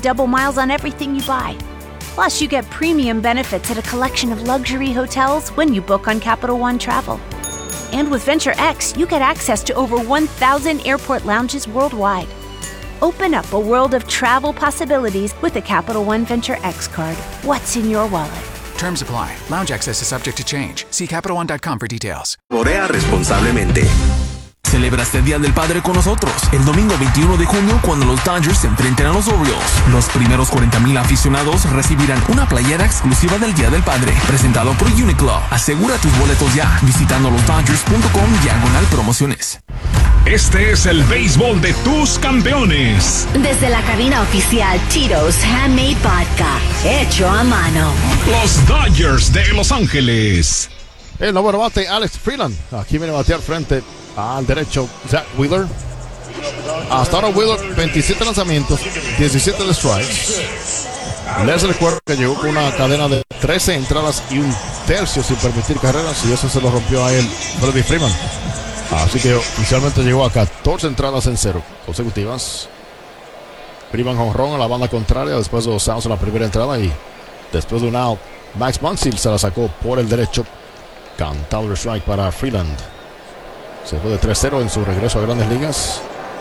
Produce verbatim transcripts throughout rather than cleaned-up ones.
double miles on everything you buy. Plus, you get premium benefits at a collection of luxury hotels when you book on Capital One Travel. And with Venture X, you get access to over one thousand airport lounges worldwide. Open up a world of travel possibilities with the Capital One Venture X card. What's in your wallet? Terms apply. Lounge access is subject to change. See Capital One dot com for details. Borea responsablemente. Celebra este Día del Padre con nosotros el domingo veintiuno de junio cuando los Dodgers se enfrenten a los Orioles. Los primeros cuarenta mil aficionados recibirán una playera exclusiva del Día del Padre, presentado por Uniqlo. Asegura tus boletos ya visitando los dodgers punto com diagonal promociones. Este es el béisbol de tus campeones. Desde la cabina oficial Tito's Handmade Vodka, hecho a mano. Los Dodgers de Los Ángeles. El nuevo bate Alex Freeland. Aquí viene a batear frente al derecho Zach Wheeler. Hasta ahora Wheeler veintisiete lanzamientos, diecisiete de strikes. Les recuerdo que llegó con una cadena de trece entradas y un tercio sin permitir carreras, y eso se lo rompió a él Freddie Freeman. Así que oficialmente llegó a catorce entradas en cero consecutivas. Freeman jonrón a la banda contraria después de dos outs en la primera entrada, y después de un out Max Muncy se la sacó por el derecho. Cantado el strike para Freeland. Se fue de tres cero en su regreso a Grandes Ligas.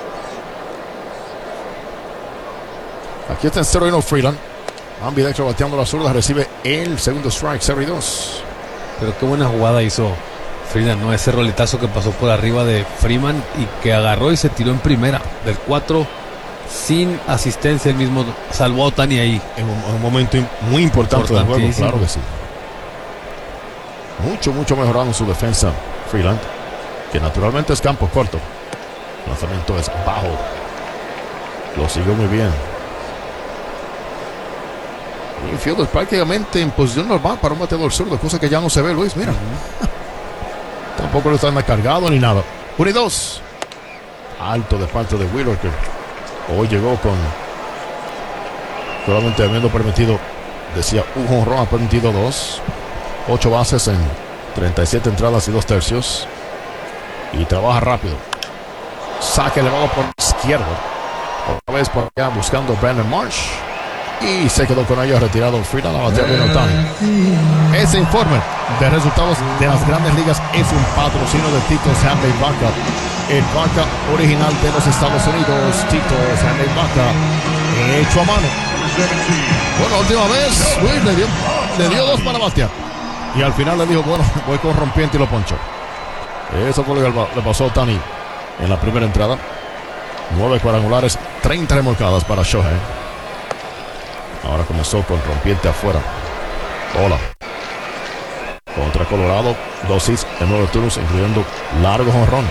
Aquí está en cero y uno Freeland. Ambidextro bateando la zurda, recibe el segundo strike, cero y dos. Pero qué buena jugada hizo Freeland, ¿no? Ese roletazo que pasó por arriba de Freeman y que agarró y se tiró en primera. Del cuatro, sin asistencia, el mismo salvó a Ohtani ahí. En un, en un momento muy importante del juego, claro que sí. Mucho, mucho mejorado en su defensa Freeland, que naturalmente es campo corto. El lanzamiento es bajo. Lo siguió muy bien. Infield es prácticamente en posición normal para un bateador zurdo, cosa que ya no se ve, Luis. Mira. Uh-huh. Tampoco lo están cargado ni nada. uno y dos. Alto de parte de Wheeler, que hoy llegó con solamente habiendo permitido, decía, un jonrón, ha permitido dos. Ocho bases en treinta y siete entradas y dos tercios. Y trabaja rápido. Saque elevado por izquierda. Otra vez por allá buscando Brandon Marsh. Y se quedó con ellos retirado Freeland a batear bien Ohtani. Ese informe de resultados de las Grandes Ligas es un patrocinio de Tito's Handmade Vodka, el vodka original de los Estados Unidos. Tito's Handmade Vodka, hecho a mano. Bueno, última vez Luis le dio, le dio dos para batear, y al final le dijo, bueno, voy con rompiente y lo poncho. Eso fue lo que le pasó a Ohtani en la primera entrada. Nueve cuadrangulares, treinta remolcadas para Shohei. Ahora comenzó con rompiente afuera. Hola. Contra Colorado, dos hits en nueve turnos, incluyendo largo jonrón.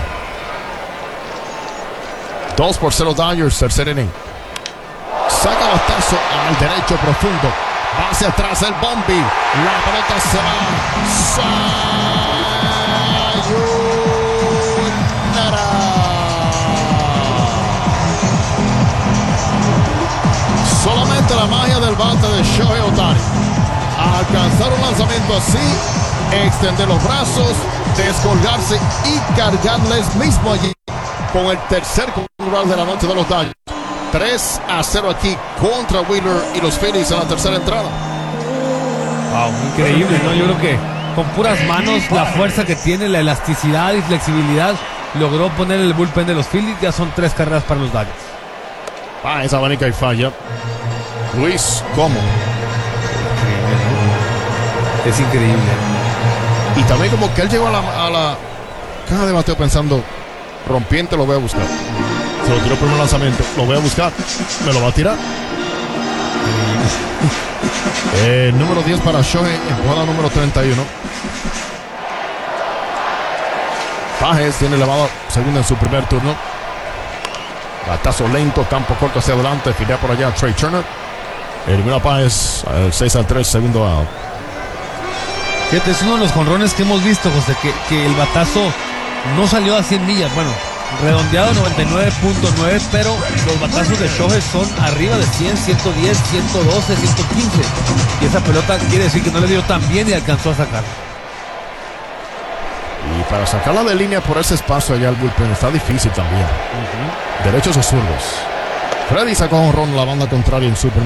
Dos por cero Dodgers, tercer inning. Saca batazo al derecho profundo. Va hacia atrás el Bombi. La pelota se va. Sayonara. Solamente la magia del bate de Shohei Ohtani. Alcanzar un lanzamiento así, extender los brazos, descolgarse y cargarles mismo allí con el tercer cuadrangular de la noche de los Dodgers. tres a cero aquí contra Wheeler y los Phillies en la tercera entrada. Wow, increíble, ¿no? Yo creo que con puras manos, la fuerza que tiene, la elasticidad y flexibilidad, logró poner el bullpen de los Phillies. Ya son tres carreras para los Dodgers. Ah, esa abanica y falla. Luis, ¿cómo? Es increíble. Y también como que él llegó a la, a la caja de bateo pensando, rompiente lo voy a buscar. Se lo tiró el primer lanzamiento, lo voy a buscar, me lo va a tirar. eh, número diez para Shohei, empujada número treinta y uno. Pajes tiene elevado segunda en su primer turno. Batazo lento, campo corto hacia adelante, filea por allá Trey Turner. Elimina a Páez, el seis al tres, segundo out. Fíjate, es uno de los jonrones que hemos visto, José, que, que el batazo no salió a cien millas. Bueno, redondeado noventa y nueve punto nueve, pero los batazos de Shohei son arriba de cien, ciento diez, ciento doce, ciento quince. Y esa pelota quiere decir que no le dio tan bien y alcanzó a sacar. Y para sacarla de línea por ese espacio allá al bullpen está difícil también. Uh-huh. Derechos o zurdos. Freddy sacó un jonrón a la banda contraria en su primer